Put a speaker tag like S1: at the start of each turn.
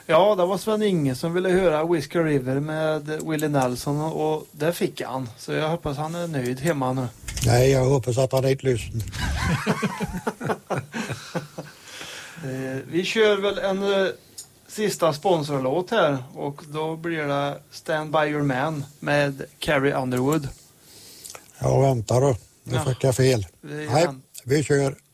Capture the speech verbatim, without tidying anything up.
S1: Ja, det var Sven-Inge som ville höra Whiskey River med Willie Nelson och det fick han. Så jag hoppas han är nöjd hemma nu.
S2: Nej, jag hoppas att han inte lyssnar.
S1: eh, vi kör väl en eh, sista sponsorlåt här och då blir det Stand By Your Man med Carrie Underwood.
S2: Jag väntar då. Nu
S1: Ja.
S2: fick jag fel.
S1: Vi
S2: Nej, vi kör